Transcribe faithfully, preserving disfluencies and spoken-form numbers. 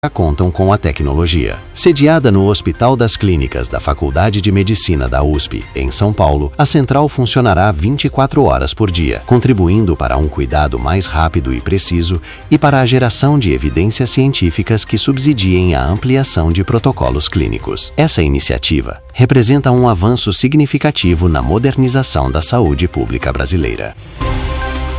contam com a tecnologia. Sediada no Hospital das Clínicas da Faculdade de Medicina da U S P, em São Paulo, a central funcionará vinte e quatro horas por dia, contribuindo para um cuidado mais rápido e preciso e para a geração de evidências científicas que subsidiem a ampliação de protocolos clínicos. Essa iniciativa representa um avanço significativo na modernização da saúde pública brasileira.